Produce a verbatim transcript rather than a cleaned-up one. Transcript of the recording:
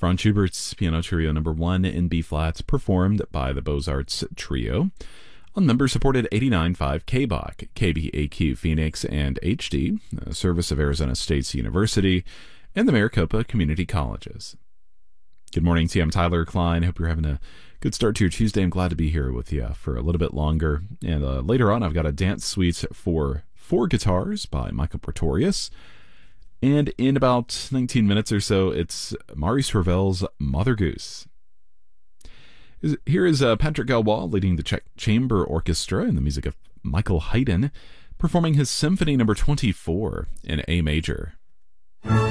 Franz Schubert's Piano Trio Number One in B flat, performed by the Beaux-Arts Trio on member-supported eighty-nine point five K B O C, K B A Q Phoenix, and H D, a service of Arizona State University and the Maricopa Community Colleges. Good morning to you. I'm Tyler Klein. Hope you're having a good start to your Tuesday. I'm glad to be here with you for a little bit longer. And uh, later on, I've got a dance suite for four guitars by Michael Pretorius. And in about nineteen minutes or so, it's Maurice Ravel's Mother Goose. Here is uh, Patrick Galois leading the Czech Chamber Orchestra in the music of Michael Haydn, performing his Symphony Number twenty-four in A major.